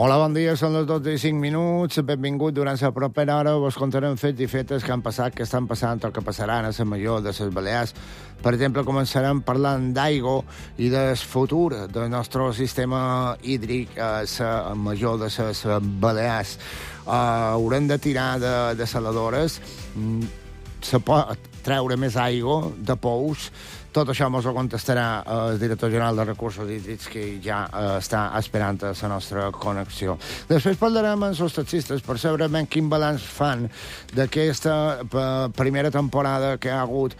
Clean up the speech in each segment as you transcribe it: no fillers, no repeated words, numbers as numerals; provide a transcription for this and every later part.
Hola, bon dia, són les 12:05. Benvingut. Durant la propera hora vos contarem fets i fetes que han passat, que estan passant o que passaran a la major de les Balears. Per exemple, començarem parlant d'aigua i del futur del nostre sistema hídric a la major de les Balears. Haurem de tirar de saladores, se pot treure més aigua de pous. Tot això ens ho contestarà el director general de Recursos Hídrics, que ja està esperant a la nostra connexió. Després parlarem amb els taxistes per saber ben quin balanç fan d'aquesta primera temporada que hi ha hagut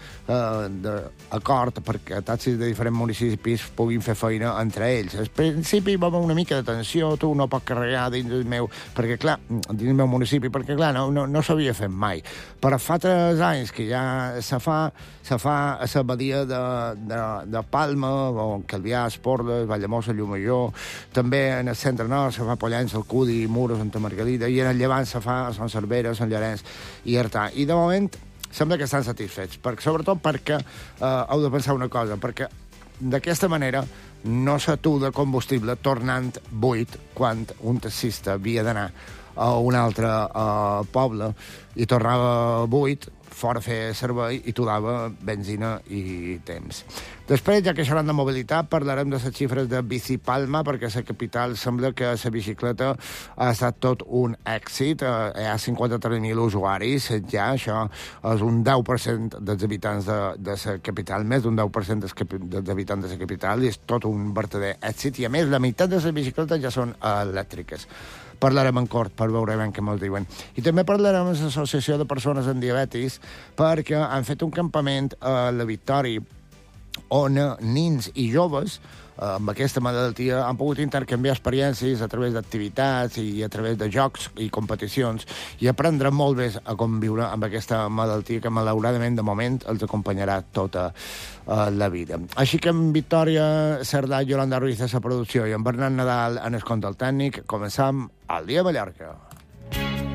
d'acord perquè taxis de diferents municipis puguin fer feina entre ells. Al principi va haver una mica de tensió, tu no pots carregar dins del meu municipi, perquè clar, no s'havia fet mai. Però fa 3 anys que ja se fa a la badia de Palma, o Calvià, Esporles, Vallamosa, Llumajor, també en el centre nord se fa Pollença, el Cudi, Muro, Santa Margalida, i en el llevant se fa a Sant Cervera, Sant Llorenç i Artà. I de moment sembla que estan satisfets, sobretot perquè heu de pensar una cosa, perquè d'aquesta manera no s'atura combustible tornant buit quan un taxista havia d'anar a un altre poble i tornava buit, fora a fer servei, i t'ho dava benzina i temps. Després, ja que xerrant de mobilitat, parlarem de les xifres de Bici Palma, perquè a la capital sembla que la bicicleta ha estat tot un èxit. Hi ha 53.000 usuaris, ja, això és un 10% dels habitants de la capital, més d'un 10% dels habitants de la capital, i és tot un verdader èxit, i a més, la meitat de les bicicletes ja són elèctriques. Parlarem en cort per veure ben què ens diuen. I també parlarem amb l'Associació de Persones amb Diabetis, perquè han fet un campament a la Victòria on nins i joves amb aquesta malaltia han pogut intercanviar experiències a través d'activitats i a través de jocs i competicions i aprendre molt bé a conviure amb aquesta malaltia que malauradament de moment els acompanyarà tota la vida. Així que amb Victòria Cerdà, Yolanda Ruiz a la producció i en Bernat Nadal en el control tècnic, començam al Dia Mallorca.